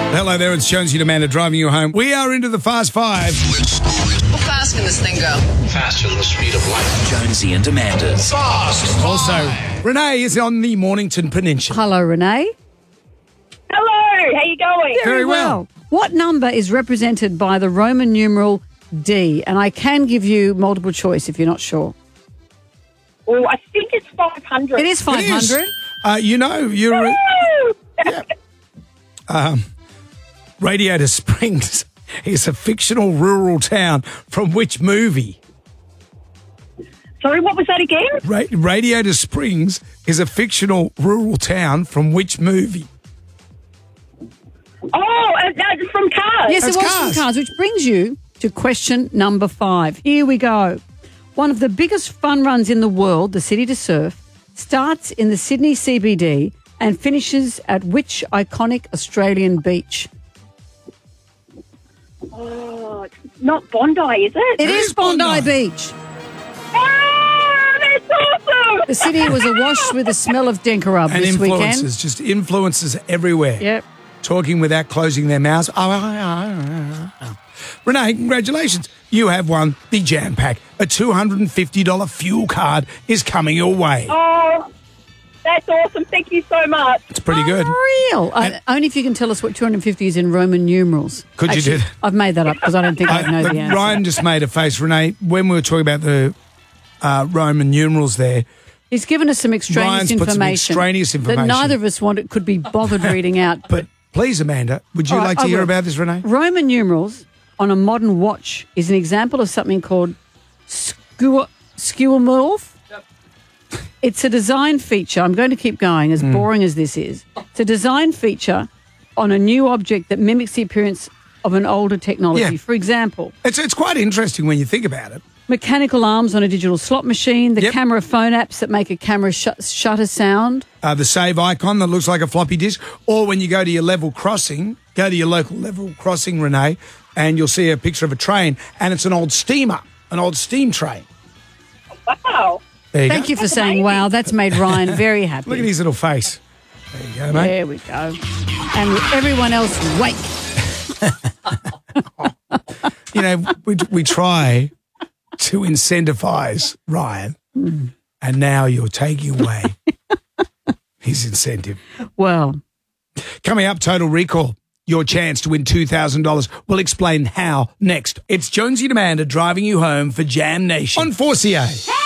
Hello there, it's Jonesy and Amanda driving you home. We are into the Fast Five. How fast can this thing go? Faster than the speed of light. Jonesy and Amanda's Fast. Also, Renee is on the Mornington Peninsula. Hello, Renee. Hello, how you going? Very well. What number is represented by the Roman numeral D? And I can give you multiple choice if you're not sure. Oh, I think it's 500. It is 500. You know, you're... Woo! Radiator Springs is a fictional rural town from which movie? Sorry, what was that again? Radiator Springs is a fictional rural town from which movie? Oh, from Cars. Yes, That's it was Cars. from Cars, which brings you to question number 5. Here we go. One of the biggest fun runs in the world, the City to Surf, starts in the Sydney CBD and finishes at which iconic Australian beach? Oh, it's not Bondi, is it? It is Bondi Beach. Oh, that's awesome. The city was awash with the smell of Denkarub And this influences, weekend. just influences everywhere. Yep. Talking without closing their mouths. Renee, congratulations. You have won the Jam Pack. A $250 fuel card is coming your way. Oh, that's awesome. Thank you so much. It's pretty good. Unreal. Only if you can tell us what 250 is in Roman numerals. Could you do that? I've made that up because I don't think I know the answer. Ryan just made a face. Renee, when we were talking about the Roman numerals there, He's given us some extraneous Ryan's put some information. extraneous information. That neither of us could be bothered reading out. but please, Amanda, would you All right, like to I hear will. about this, Renee? Roman numerals on a modern watch is an example of something called skeuomorph. It's a design feature. I'm going to keep going, as boring as this is. It's a design feature on a new object that mimics the appearance of an older technology. Yeah. For example, It's quite interesting when you think about it. mechanical arms on a digital slot machine, the Yep. camera phone apps that make a camera shutter sound. The save icon that looks like a floppy disk, or when you go to your level crossing, go to your local level crossing, Renee, and you'll see a picture of a train, and it's an old steamer, an old steam train. Wow. There you Thank go. you for saying wow. That's made Ryan very happy. Look at his little face. There you go, mate. There we go. And everyone else, wake. You know, we try to incentivize Ryan, and now you're taking away his incentive. Well, Coming up, Total Recall. Your chance to win $2,000. We'll explain how next. It's Jonesy and Amanda driving you home for Jam Nation on 4CA.